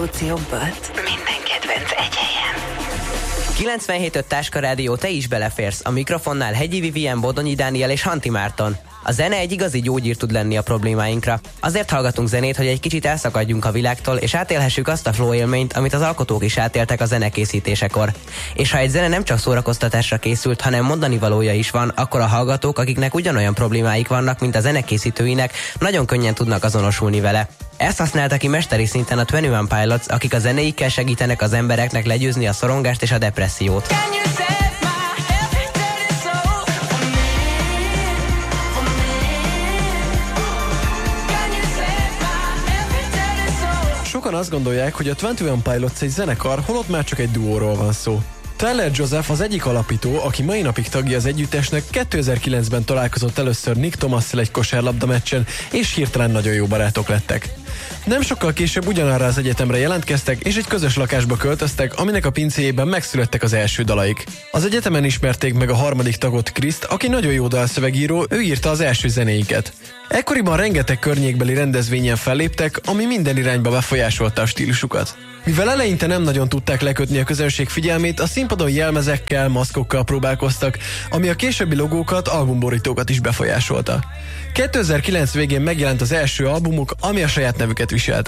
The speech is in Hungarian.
tudsz jobbat. Minden kedvenc egy helyen. 97.5 Táska Rádió, te is beleférsz. A mikrofonnál Hegyi Vivien, Bodonyi Dániel és Hanti Márton. A zene egy igazi gyógyír tud lenni a problémáinkra. Azért hallgatunk zenét, hogy egy kicsit elszakadjunk a világtól, és átélhessük azt a flow élményt, amit az alkotók is átéltek a zenekészítésekor. És ha egy zene nem csak szórakoztatásra készült, hanem mondani valója is van, akkor a hallgatók, akiknek ugyanolyan problémáik vannak, mint a zenekészítőinek, nagyon könnyen tudnak azonosulni vele. Ezt használta ki mesteri szinten a 21 Pilots, akik a zenéikkel segítenek az embereknek legyőzni a szorongást és a depressziót. Sokan azt gondolják, hogy a 21 Pilots egy zenekar, holott már csak egy duóról van szó. Tyler Joseph az egyik alapító, aki mai napig tagja az együttesnek, 2009-ben találkozott először Nick Thomasszal egy kosárlabda meccsen, és hirtelen nagyon jó barátok lettek. Nem sokkal később ugyanarra az egyetemre jelentkeztek, és egy közös lakásba költöztek, aminek a pincéjében megszülettek az első dalaik. Az egyetemen ismerték meg a harmadik tagot, Christ, aki nagyon jó dalszövegíró, ő írta az első zenéiket. Ekkoriban rengeteg környékbeli rendezvényen felléptek, ami minden irányba befolyásolta a stílusukat. Mivel eleinte nem nagyon tudták lekötni a közönség figyelmét, a színpadon jelmezekkel, maszkokkal próbálkoztak, ami a későbbi logókat, albumborítókat is befolyásolta. 2009 végén megjelent az első albumuk, ami a saját nevüket viselte.